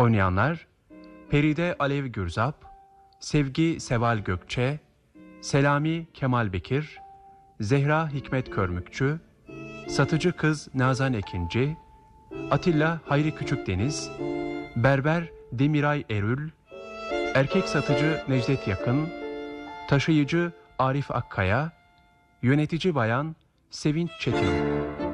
Oynayanlar: Peride Alev Gürzap, Sevgi Seval Gökçe, Selami Kemal Bekir, Zehra Hikmet Körmükçü, Satıcı Kız Nazan Ekinci, Atilla Hayri Küçükdeniz, Berber Demiray Erül, Erkek Satıcı Necdet Yakın, Taşıyıcı Arif Akkaya, Yönetici Bayan Sevinç Çetin.